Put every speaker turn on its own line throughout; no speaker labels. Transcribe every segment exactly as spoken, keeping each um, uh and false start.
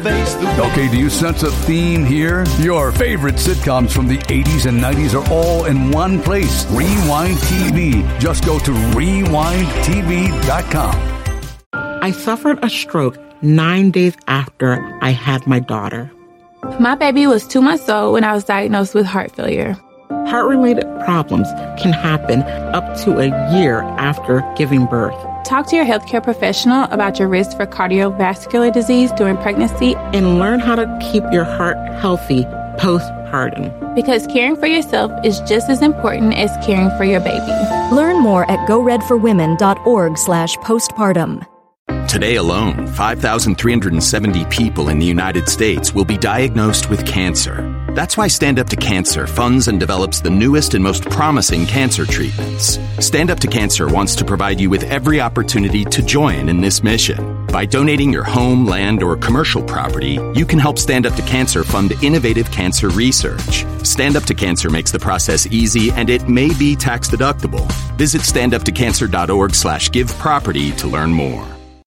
face the...
Okay, do you sense a theme here? Your favorite sitcoms from the eighties and nineties are all in one place. Rewind T V. Just go to rewind t v dot com.
I suffered a stroke nine days after I had my daughter.
My baby was two months old when I was diagnosed with heart failure.
Heart-related problems can happen up to a year after giving birth.
Talk to your healthcare professional about your risk for cardiovascular disease during pregnancy
and learn how to keep your heart healthy postpartum.
Because caring for yourself is just as important as caring for your baby.
Learn more at go red for women dot org slash postpartum.
Today alone, five thousand three hundred seventy people in the United States will be diagnosed with cancer. That's why Stand Up to Cancer funds and develops the newest and most promising cancer treatments. Stand Up to Cancer wants to provide you with every opportunity to join in this mission. By donating your home, land, or commercial property, you can help Stand Up to Cancer fund innovative cancer research. Stand Up to Cancer makes the process easy, and it may be tax deductible. Visit stand up to cancer dot org slash give property to learn more.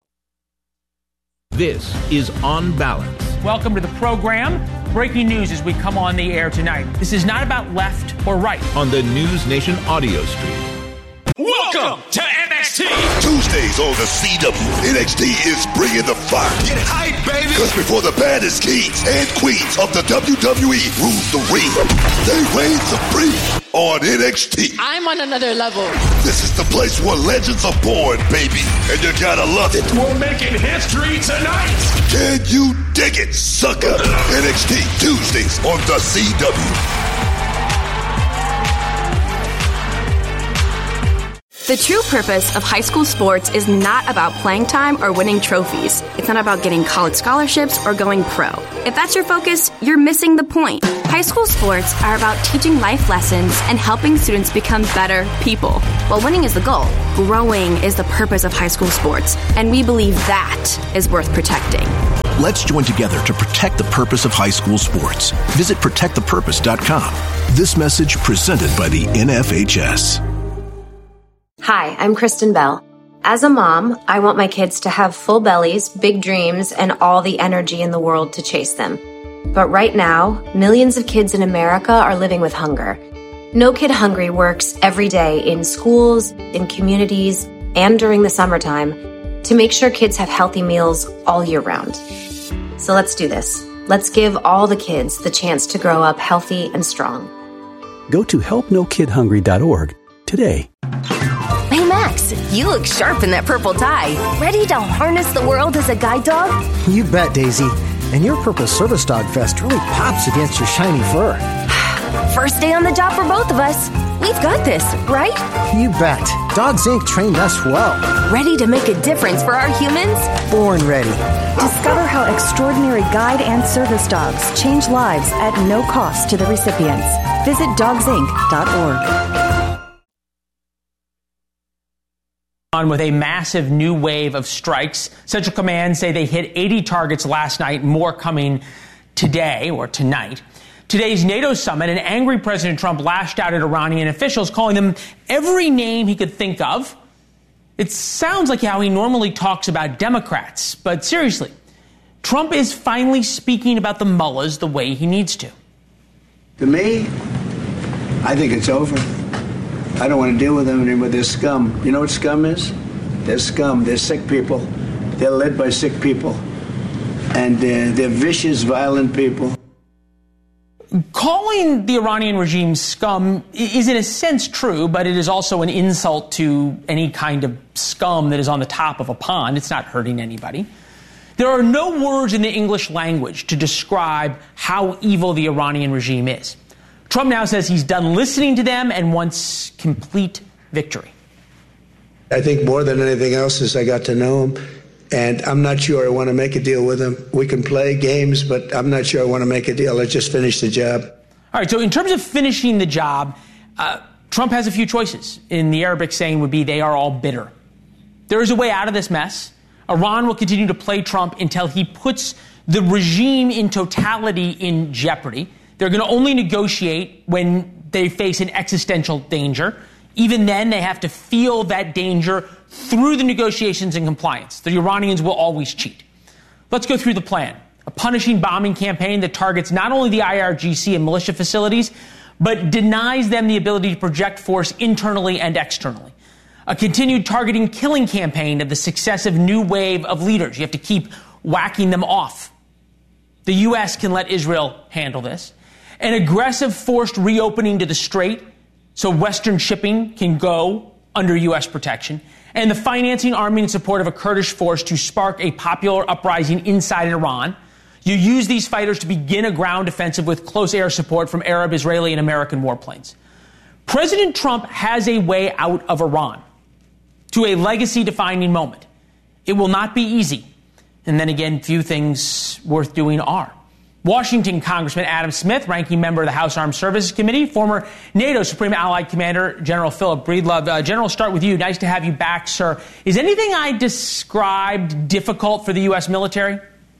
This is On Balance.
Welcome to the program. Breaking news as we come on the air tonight. This is not about left or right.
On the News Nation audio stream.
Welcome to N X T.
Tuesdays on the C W. N X T is bringing the fire.
Get hype, baby.
Because before the baddest kings and queens of the W W E rule the ring, they reign supreme on N X T.
I'm on another level.
This is the place where legends are born, baby. And you gotta love it.
We're making history tonight.
Can you dig it, sucker? N X T Tuesdays on the C W.
The true purpose of high school sports is not about playing time or winning trophies. It's not about getting college scholarships or going pro. If that's your focus, you're missing the point. High school sports are about teaching life lessons and helping students become better people. While winning is the goal, growing is the purpose of high school sports, and we believe that is worth protecting.
Let's join together to protect the purpose of high school sports. Visit protect the purpose dot com. This message presented by the N F H S.
Hi, I'm Kristen Bell. As a mom, I want my kids to have full bellies, big dreams, and all the energy in the world to chase them. But right now, millions of kids in America are living with hunger. No Kid Hungry works every day in schools, in communities, and during the summertime to make sure kids have healthy meals all year round. So let's do this. Let's give all the kids the chance to grow up healthy and strong.
Go to help no kid hungry dot org today.
Hey, Max, you look sharp in that purple tie. Ready to harness the world as a guide dog?
You bet, Daisy. And your purple service dog vest really pops against your shiny fur.
First day on the job for both of us. We've got this, right?
You bet. Dogs Incorporated trained us well.
Ready to make a difference for our humans?
Born ready.
Discover how extraordinary guide and service dogs change lives at no cost to the recipients. Visit dogs inc dot org.
On with a massive new wave of strikes. Central Command say they hit eighty targets last night, more coming today or tonight. Today's NATO summit, an angry President Trump lashed out at Iranian officials, calling them every name he could think of. It sounds like how he normally talks about Democrats, but seriously, Trump is finally speaking about the mullahs the way he needs to.
To me, I think it's over. I don't want to deal with them anymore. They're scum. You know what scum is? They're scum. They're sick people. They're led by sick people. And uh, they're vicious, violent people.
Calling the Iranian regime scum is in a sense true, but it is also an insult to any kind of scum that is on the top of a pond. It's not hurting anybody. There are no words in the English language to describe how evil the Iranian regime is. Trump now says he's done listening to them and wants complete victory.
I think more than anything else is I got to know him, and I'm not sure I want to make a deal with him. We can play games, but I'm not sure I want to make a deal. Let's just finish the job.
All right, so in terms of finishing the job, uh, Trump has a few choices. In the Arabic saying would be they are all bitter. There is a way out of this mess. Iran will continue to play Trump until he puts the regime in totality in jeopardy. They're going to only negotiate when they face an existential danger. Even then, they have to feel that danger through the negotiations and compliance. The Iranians will always cheat. Let's go through the plan. a punishing bombing campaign that targets not only the I R G C and militia facilities, but denies them the ability to project force internally and externally. A continued targeting killing campaign of the successive new wave of leaders. You have to keep whacking them off. The U S can let Israel handle this. An aggressive forced reopening to the Strait so Western shipping can go under U S protection. And the financing, arming, and support of a Kurdish force to spark a popular uprising inside Iran. You use these fighters to begin a ground offensive with close air support from Arab, Israeli, and American warplanes. President Trump has a way out of Iran to a legacy-defining moment. It will not be easy. And then again, few things worth doing are. Washington Congressman Adam Smith, ranking member of the House Armed Services Committee, former NATO Supreme Allied Commander General Philip Breedlove. Uh, General, start with you. Nice to have you back, sir. Is anything I described difficult for the U S military?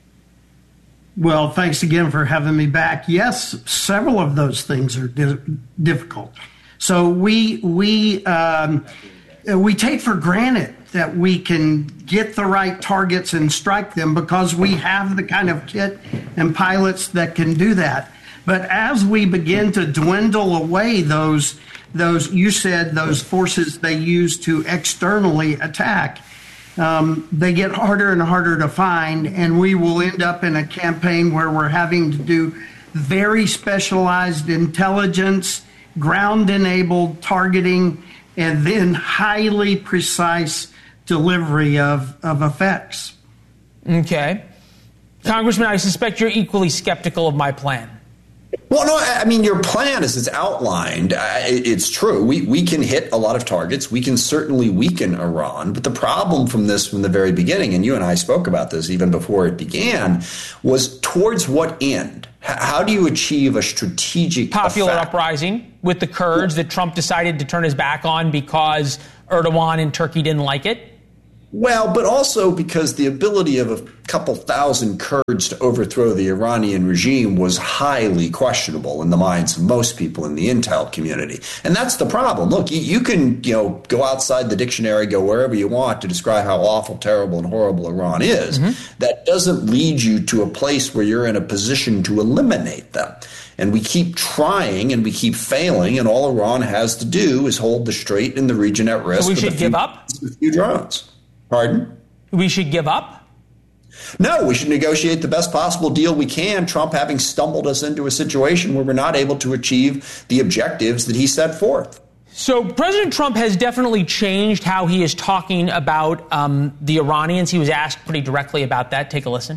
Well, thanks again for having me back. Yes, several of those things are di- difficult. So we we um, we take for granted that we can get the right targets and strike them because we have the kind of kit and pilots that can do that. But as we begin to dwindle away those, those you said, those forces they use to externally attack, um, they get harder and harder to find, and we will end up in a campaign where we're having to do very specialized intelligence, ground-enabled targeting, and then highly precise delivery of, of effects.
Okay. Congressman, I suspect you're equally skeptical of my plan.
Well, no, I mean, your plan as it's outlined, uh, it's true. We we can hit a lot of targets. We can certainly weaken Iran. But the problem from this from the very beginning, and you and I spoke about this even before it began, was towards what end? H- how do you achieve a strategic
popular
effect?
uprising with the Kurds that Trump decided to turn his back on because Erdogan and Turkey didn't like it?
Well, but also because the ability of a couple thousand Kurds to overthrow the Iranian regime was highly questionable in the minds of most people in the intel community. And that's the problem. Look, you, you can, you know, go outside the dictionary, go wherever you want to describe how awful, terrible, and horrible Iran is. Mm-hmm. That doesn't lead you to a place where you're in a position to eliminate them. And we keep trying and we keep failing, and all Iran has to do is hold the Strait and the region at risk.
So we should give up?
With a few drones. Pardon?
We should give up?
No, we should negotiate the best possible deal we can, Trump having stumbled us into a situation where we're not able to achieve the objectives that he set forth.
So President Trump has definitely changed how he is talking about um, the Iranians. He was asked pretty directly about that. Take a listen.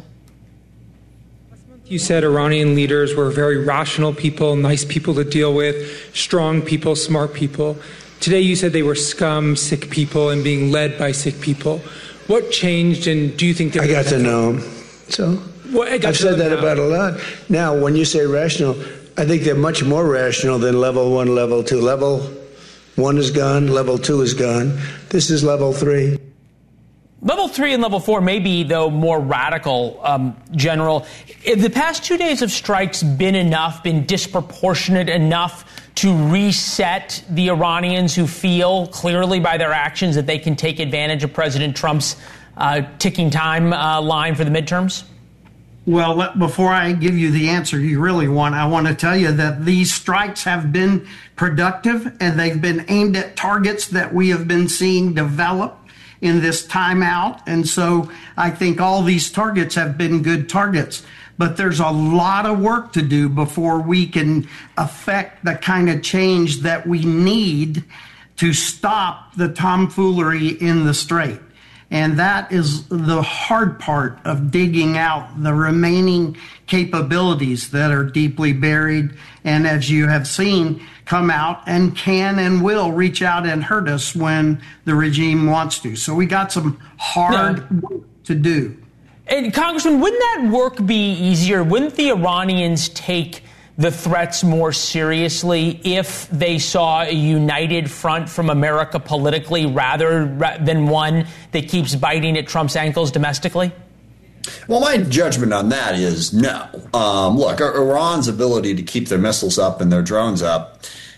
You said Iranian leaders were very rational people, nice people to deal with, strong people, smart people. Today you said they were scum, sick people, and being led by sick people. What changed, and do you think...
I got to know them. So
well, I got
I've said that
now.
about a lot. Now, when you say rational, I think they're much more rational than level one, level two. Level one is gone, level two is gone. This is level three.
Level three and level four may be, though, more radical, um, General. Have the past two days of strikes been enough, been disproportionate enough to reset the Iranians who feel clearly by their actions that they can take advantage of President Trump's uh, ticking time uh, line for the midterms?
Well, let, before I give you the answer you really want, I want to tell you that these strikes have been productive and they've been aimed at targets that we have been seeing develop in this timeout. And so I think all these targets have been good targets. But there's a lot of work to do before we can affect the kind of change that we need to stop the tomfoolery in the Strait. And that is the hard part of digging out the remaining capabilities that are deeply buried and, as you have seen, come out and can and will reach out and hurt us when the regime wants to. So we got some hard yeah. work to do.
And Congressman, wouldn't that work be easier? Wouldn't the Iranians take the threats more seriously if they saw a united front from America politically rather than one that keeps biting at Trump's ankles domestically?
Well, my judgment on that is no. Um, look, Iran's ability to keep their missiles up and their drones up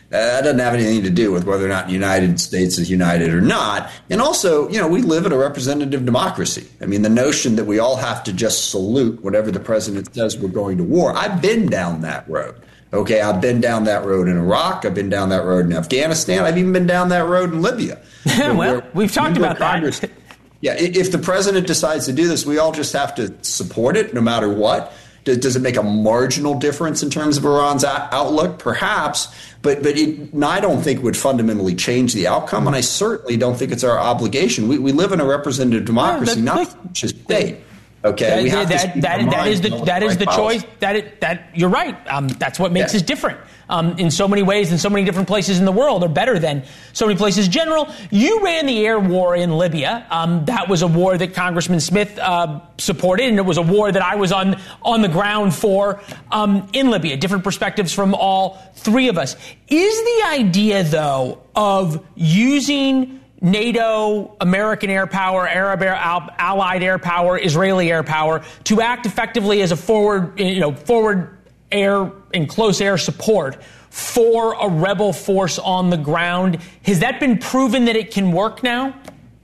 That doesn't have anything to do with whether or not the United States is united or not. And also, you know, we live in a representative democracy. I mean, the notion that we all have to just salute whatever the president says we're going to war. I've been down that road. Okay, I've been down that road in Iraq. I've been down that road in Afghanistan. I've even been down that road in Libya.
well, where, we've talked about Congress, that.
Yeah, if the president decides to do this, we all just have to support it no matter what. Does it make a marginal difference in terms of Iran's outlook? Perhaps, but but it, I don't think it would fundamentally change the outcome, and I certainly don't think it's our obligation. We we live in a representative democracy, no, not just state. Okay,
that,
we have
that,
to
that, that is the that is the
policy.
choice. That it, that you're right. Um, that's what makes
yeah.
us different. Um, in so many ways, in so many different places in the world, are better than so many places. General, you ran the air war in Libya. Um, that was a war that Congressman Smith uh, supported, and it was a war that I was on on the ground for um, in Libya. Different perspectives from all three of us. Is the idea, though, of using NATO, American air power, Arab air, allied air power, Israeli air power to act effectively as a forward, you know, forward air and close air support for a rebel force on the ground? Has that been proven that it can work now?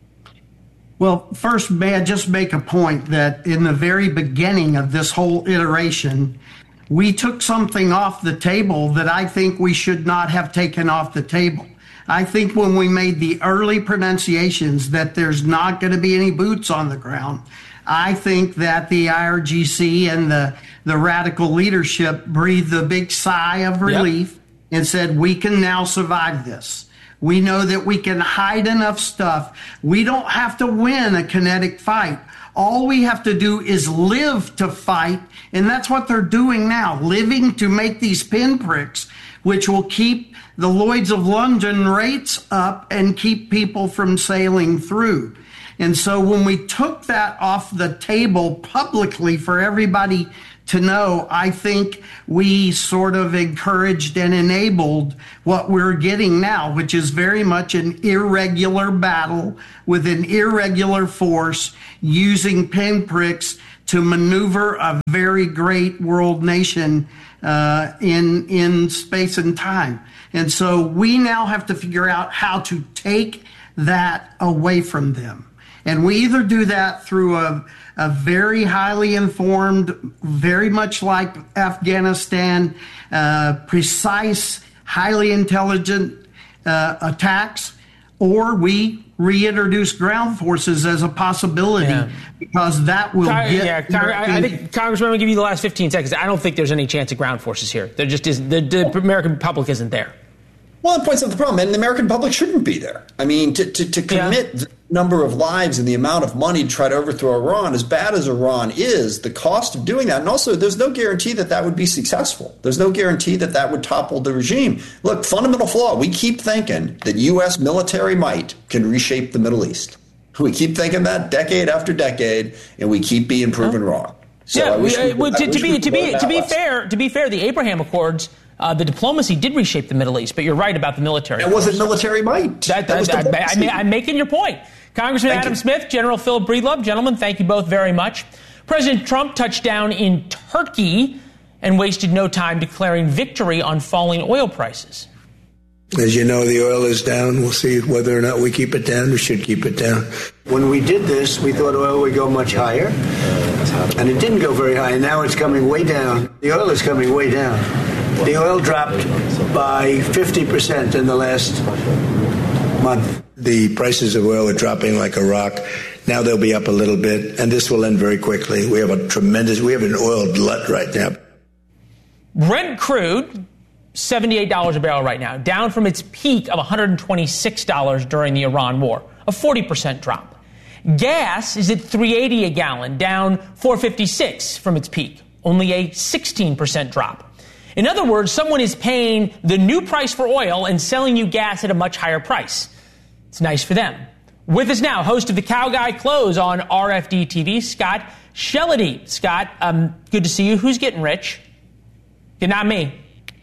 Well, first, may I just make a point that in the very beginning of this whole iteration, we took something off the table that I think we should not have taken off the table. I think when we made the early pronunciations that there's not going to be any boots on the ground, I think that the I R G C and the, the radical leadership breathed a big sigh of relief yep. and said, we can now survive this. We know that we can hide enough stuff. We don't have to win a kinetic fight. All we have to do is live to fight, and that's what they're doing now, living to make these pinpricks, which will keep the Lloyd's of London rates up and keep people from sailing through. And so when we took that off the table publicly for everybody to know, I think we sort of encouraged and enabled what we're getting now, which is very much an irregular battle with an irregular force using pinpricks to maneuver a very great world nation uh, in in space and time. And so we now have to figure out how to take that away from them. And we either do that through a, a very highly informed, very much like Afghanistan, uh, precise, highly intelligent uh, attacks, or we reintroduce ground forces as a possibility yeah. because that will
Con-
get...
Yeah, Con- I, I think, Congressman, I'm going to give you the last fifteen seconds. I don't think there's any chance of ground forces here. There just isn't. The, the American public isn't there.
Well, it points out the problem, and the American public shouldn't be there. I mean, to, to, to commit yeah. the number of lives and the amount of money to try to overthrow Iran, as bad as Iran is, the cost of doing that, and also there's no guarantee that that would be successful. There's no guarantee that that would topple the regime. Look, fundamental flaw, we keep thinking that U S military might can reshape the Middle East. We keep thinking that decade after decade, and we keep being proven huh? wrong. So
yeah,
we,
uh, well, to, to be to be to be fair, to be fair, the Abraham Accords. Uh, the diplomacy did reshape the Middle East, but you're right about the military.
It wasn't military might.
That, that,
that was
that, I, I, I'm making your point. Congressman
thank
Adam
you.
Smith, General Philip Breedlove, gentlemen, thank you both very much. President Trump touched down in Turkey and wasted no time declaring victory on falling oil prices.
As you know, the oil is down. We'll see whether or not we keep it down. We should keep it down.
When we did this, we thought oil would go much higher, and it didn't go very high, and now it's coming way down. The oil is coming way down. The oil dropped by fifty percent in the last month.
The prices of oil are dropping like a rock. Now they'll be up a little bit, and this will end very quickly. We have a tremendous, we have an oil glut right now.
Brent crude, seventy-eight dollars a barrel right now, down from its peak of one hundred twenty-six dollars during the Iran war, a forty percent drop. Gas is at three eighty a gallon, down four fifty-six from its peak, only a sixteen percent drop. In other words, someone is paying the new price for oil and selling you gas at a much higher price. It's nice for them. With us now, host of the Cow Guy Close on R F D T V, Scott Shellady. Scott, um, good to see you. Who's getting rich? Not me.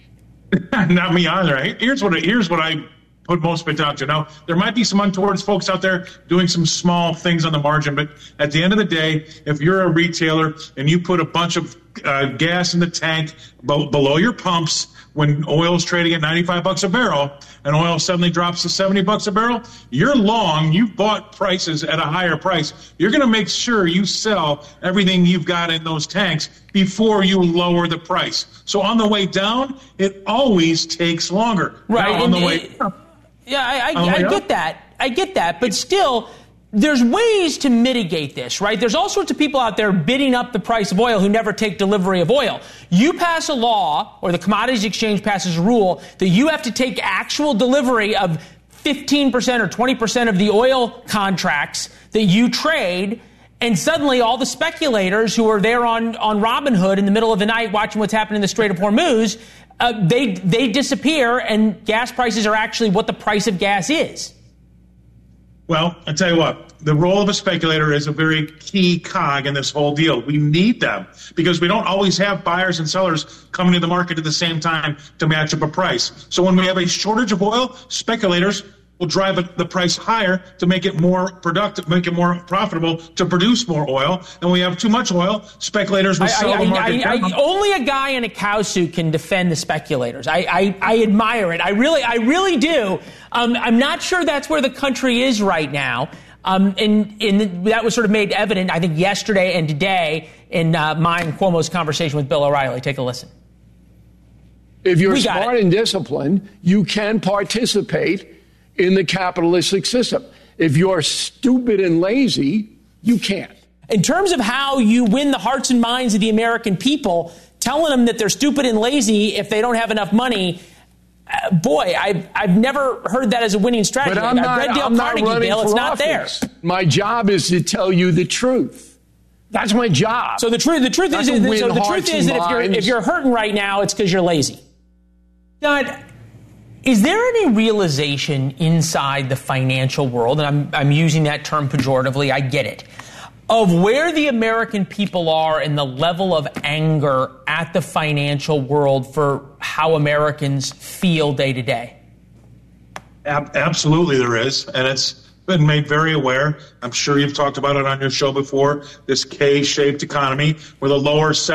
Not me either. Here's what here's what I put most of it down to. Now, there might be some untoward folks out there doing some small things on the margin, but at the end of the day, if you're a retailer and you put a bunch of uh, gas in the tank b- below your pumps when oil's trading at ninety-five bucks a barrel and oil suddenly drops to seventy bucks a barrel, you're long, you've bought prices at a higher price. You're going to make sure you sell everything you've got in those tanks before you lower the price. So on the way down, it always takes longer.
Right.
Now, on the way
up. Yeah, I, I,
I
I
get
up. that. I get that. But still, there's ways to mitigate this, right? There's all sorts of people out there bidding up the price of oil who never take delivery of oil. You pass a law, or the Commodities Exchange passes a rule, that you have to take actual delivery of fifteen percent or twenty percent of the oil contracts that you trade, and suddenly all the speculators who are there on, on Robinhood in the middle of the night watching what's happening in the Strait of Hormuz, uh, they, they disappear, and gas prices are actually what the price of gas is.
Well, I tell you what, the role of a speculator is a very key cog in this whole deal. We need them because we don't always have buyers and sellers coming to the market at the same time to match up a price. So when we have a shortage of oil, speculators will drive the price higher to make it more productive, make it more profitable to produce more oil. And when we have too much oil, speculators will
I,
sell
I,
the market.
I, I, only a guy in a cow suit can defend the speculators. I, I, I admire it. I really, I really do. Um, I'm not sure that's where the country is right now. Um, and, and that was sort of made evident, I think, yesterday and today in uh, my and Cuomo's conversation with Bill O'Reilly. Take a listen.
If you're smart and disciplined, you can participate in the capitalistic system. If you're stupid and lazy, you can't.
In terms of how you win the hearts and minds of the American people, telling them that they're stupid and lazy if they don't have enough money, uh, boy, I've, I've never heard that as a winning strategy.
But I'm
I've
not,
read Dale
I'm not
Carnegie,
running
Bill. It's
for
not
office.
there.
My job is to tell you the truth. That's my job.
So the truth, the truth
Not
is,
to
is
win
so the
hearts
truth is
and
that if you're
minds.
if you're hurting right now, it's because you're lazy. God, is there any realization inside the financial world, and I'm I'm using that term pejoratively, I get it, of where the American people are and the level of anger at the financial world for how Americans feel day to day?
Ab- absolutely there is, and it's been made very aware. I'm sure you've talked about it on your show before, this K-shaped economy where the lower